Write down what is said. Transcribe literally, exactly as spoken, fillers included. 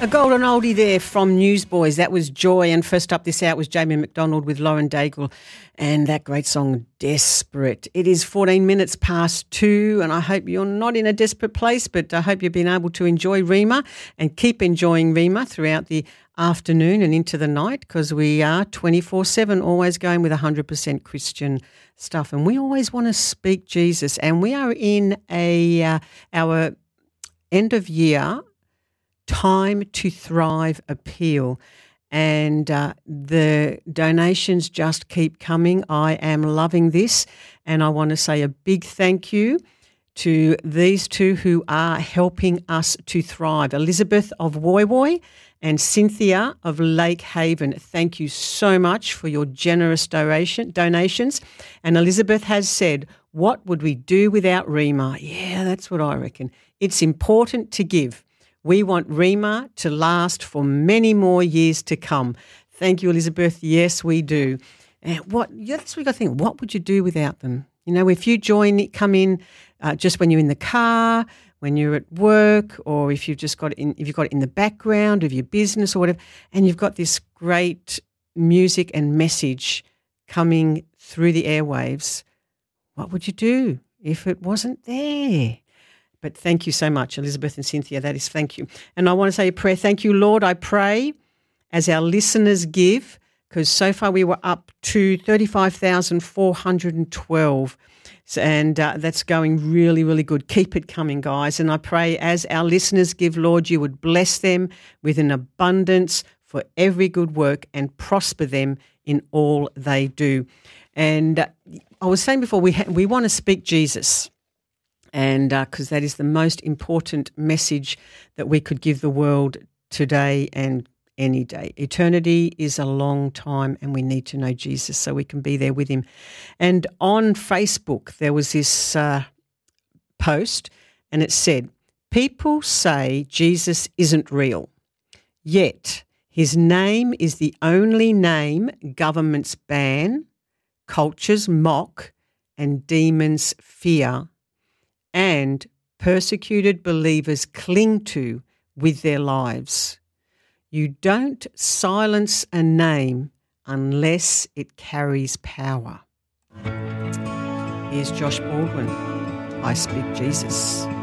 A golden oldie there from Newsboys. That was Joy. And first up this hour was Jamie McDonald with Lauren Daigle and that great song, Desperate. It is fourteen minutes past two, and I hope you're not in a desperate place, but I hope you've been able to enjoy Rhema and keep enjoying Rhema throughout the afternoon and into the night, because we are twenty-four seven always going with one hundred percent Christian stuff. And we always want to speak Jesus. And we are in a uh, our end of year Time to Thrive appeal, and uh, the donations just keep coming. I am loving this, and I want to say a big thank you to these two who are helping us to thrive, Elizabeth of Woy Woy and Cynthia of Lake Haven. Thank you so much for your generous donation, donations. And Elizabeth has said, what would we do without Rhema? Yeah, that's what I reckon. It's important to give. We want Rhema to last for many more years to come. Thank you, Elizabeth. Yes, we do. And what that's what we got to think. What would you do without them? You know, if you join, come in uh, just when you're in the car, when you're at work, or if you've just got it in, if you've got it in the background of your business or whatever, and you've got this great music and message coming through the airwaves, what would you do if it wasn't there? But thank you so much, Elizabeth and Cynthia. That is thank you. And I want to say a prayer. Thank you, Lord. I pray as our listeners give, because so far we were up to thirty-five thousand four hundred twelve. So, and uh, that's going really, really good. Keep it coming, guys. And I pray as our listeners give, Lord, you would bless them with an abundance for every good work and prosper them in all they do. And uh, I was saying before, we ha- we want to speak Jesus. And because uh, that is the most important message that we could give the world today and any day. Eternity is a long time, and we need to know Jesus so we can be there with him. And on Facebook, there was this uh, post, and it said, people say Jesus isn't real, yet his name is the only name governments ban, cultures mock, and demons fear, and persecuted believers cling to with their lives. You don't silence a name unless it carries power. Here's Josh Baldwin. I Speak Jesus.